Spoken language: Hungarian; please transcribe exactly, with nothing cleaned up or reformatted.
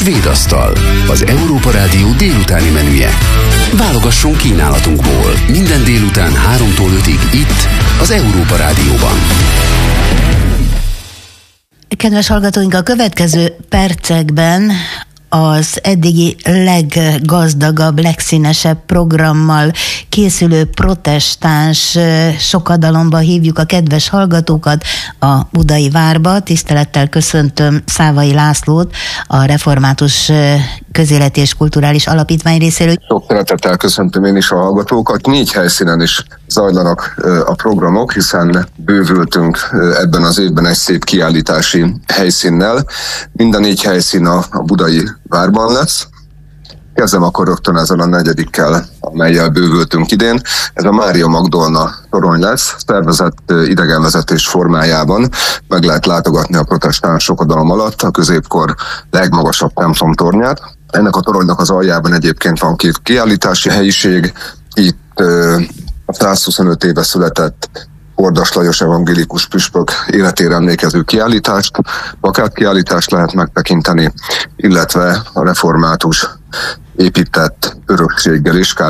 Svédasztal, az Európa Rádió délutáni menüje. Válogasson kínálatunkból minden délután háromtól ötig itt, az Európa Rádióban. Kedves hallgatóink, a következő percekben az eddigi leggazdagabb, legszínesebb programmal készülő protestáns sokadalomba hívjuk a kedves hallgatókat a Budai Várba. Tisztelettel köszöntöm Szávai Lászlót, a Református Közéleti és Kulturális Alapítvány részéről. Sok szeretettel köszöntöm én is a hallgatókat. Négy helyszínen is zajlanak a programok, hiszen bővültünk ebben az évben egy szép kiállítási helyszínnel. Minden négy helyszín a Budai Várban lesz. Kezdem akkor rögtön ezzel a negyedikkel, amellyel bővültünk idén. Ez a Mária Magdolna torony lesz, szervezett idegenvezetés formájában. Meg lehet látogatni a protestáns sokadalom alatt a középkor legmagasabb templom tornyát. Ennek a toronynak az aljában egyébként van két kiállítási helyiség. Itt a százhuszonöt éve született Kordas Lajos evangélikus püspök életére emlékező kiállítást, plakátkiállítást lehet megtekinteni, illetve a református épített örökséggel is